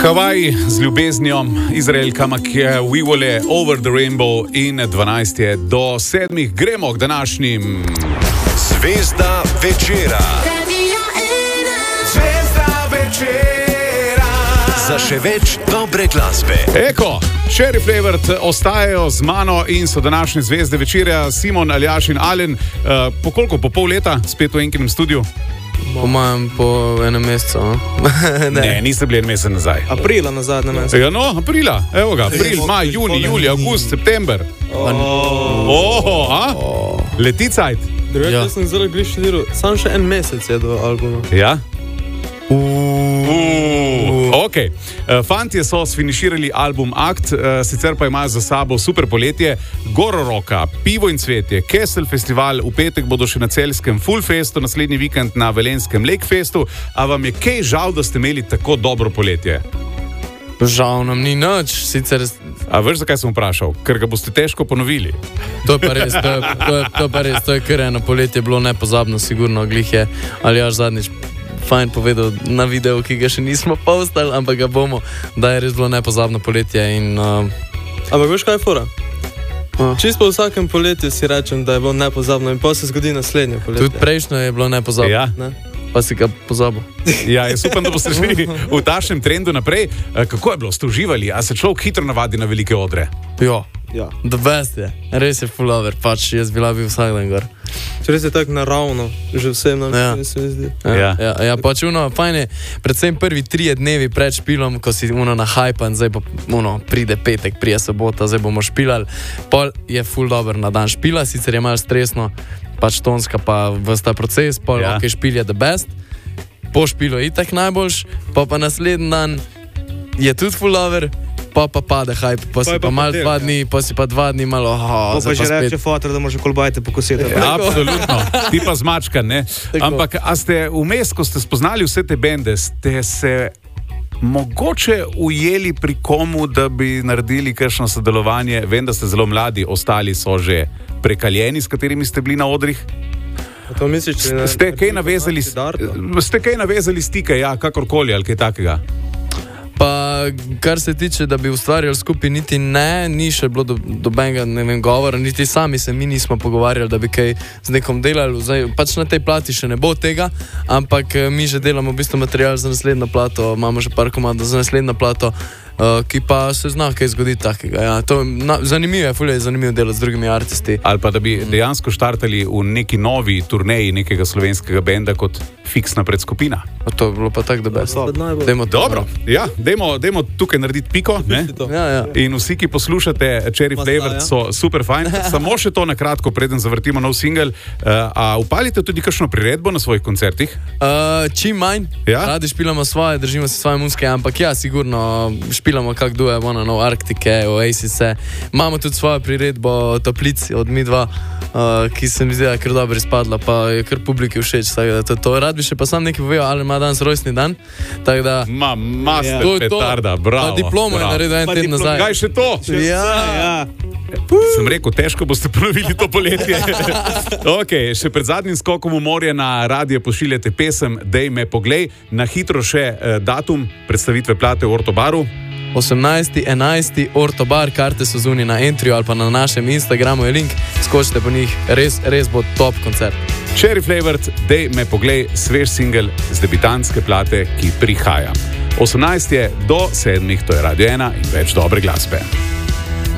Havaj z ljubeznijo, Izraelka Makije, We Wole, Over the Rainbow in 12 je do 7. Gremo k današnjim. Zvezda večera. Zvezda večera. Za še več dobre glasbe. Eko, Sheriff Levert ostajajo z mano in so današnje zvezde večera, Simon, Aljaš in Alen. Po koliko? Po pol leta spet v enkinem studiu? Po mojem, po enem mesecu. Ne, niste bili en mesec nazaj. Aprila nazaj na mesec. Ja, no, aprila. Evo ga, april, maj, juni, julij, avgust, september. Leti cajt. Drugače sem zelo bliž študiral. Sam še en mesec je do albuma. Ja? Ok. Fantje so sfiniširali album Akt, sicer pa imajo za sabo super poletje, Gororoka, Pivo in cvetje, Kesel festival, v petek bodo še na celjskem Full Festu, naslednji vikend na velenskem Lake Festu. A vam je kaj žal, da ste imeli tako dobro poletje? Žal nam ni nič, sicer... A veš, zakaj sem vprašal? Ker ga boste težko ponovili. To je pa res, to je kar eno poletje bilo nepozabno, sigurno, glih je Aljaš zadnjič fajn povedal na videu, ki ga še nismo postali, ampak ga bomo, da je res bilo nepozabno poletje in... Ampak veš, kaj je fora? Čisto po vsakem poletju si rečem, da je bilo nepozabno in pa se zgodi naslednje poletje. Tudi prejšnjo je bilo nepozabno. Ja. Ne? Pa si ga pozabil. Ja, jaz upam, da boste šli v tašnem trendu naprej. Kako je bilo? Ste uživali? A se človek hitro navadi na velike odre? Ja. The best je. Res je full over, pač jaz bi vsak dan gor. Res je tako naravno, že vsem nam se mi zdi. Ja, pač fajn je, predvsem prvi 3 dnevi pred špilom, ko si na hajpan, zdaj pa pride petek, prije sobota, zdaj bomo špilali. Pol je full dober na dan špila, sicer je malo stresno, pač tonska pa vsta proces, pol ok, špil je the best, po špilu je itak najboljš, pa naslednji dan je tudi full over, pa pade hype, pa si pa malo 2 dni, pa si pa 2 dni malo, pa že reče fotor, da može kolbajte pokositi. Absolutno, ti pa zmačkan, ne? Ampak, a ste vmes, ko ste spoznali vse te bende, ste se mogoče ujeli pri komu, da bi naredili kakšno sodelovanje? Vem, da ste zelo mladi, ostali so že prekaljeni, s katerimi ste bili na odrih. To misliš, ste kaj navezali stike, ja, kakorkoli, ali kaj takega? Pa, kar se tiče, da bi ustvarjali skupaj, niti ne, ni še bilo dobenega, govora, niti sami se mi nismo pogovarjali, da bi kaj z nekom delali. Zdaj, pač na tej plati še ne bo tega, ampak mi že delamo v bistvu material za naslednjo plato, imamo že par komadov za naslednjo plato, ki pa se zna kaj zgoditi takega. Ja, to zanimivo je zanimivo delati z drugimi artisti. Ali pa da bi dejansko štartali v neki novi turneji nekega slovenskega benda kot fiksna predskupina. To je bilo pa tako, da best. Dobro, ja, dajmo tukaj narediti piko, ne? Ja. In vsi, ki poslušate Sheriff Levert, so super fajn. Samo še to na kratko, preden zavrtimo nov singel. A upalite tudi kakšno priredbo na svojih koncertih? Čim manj. Ja? Radi špilamo svoje, držimo se svoje muzike, ampak ja, sigurno špilamo kak duo, Arktike, Oasise. Imamo tudi svojo priredbo Toplic od Mi2, ki se mi zdi, da je kar dobro izpadla, pa je kar publiki všeč. To rad bi še pa sam nekaj povedal, ali ima danes rojstni dan. Master petarda, bravo. Pa diplomo je naredil en teden nazaj. Kaj še to? Ja. Sem rekel, težko boste ponovili to poletje. Ok, še pred zadnjim skokom v morje na radio pošiljate pesem Dej me poglej. Na hitro še datum predstavitve plate v Ortobaru. 18.11. Ortobar, karte so zunaj na Entriju ali pa na našem Instagramu je link, skočite po njih, res bo top koncert. Sheriff Levert, Dej me poglej, svež singel z debitantske plate, ki prihaja. 18 je do 7, to je Radio 1 in več dobre glasbe.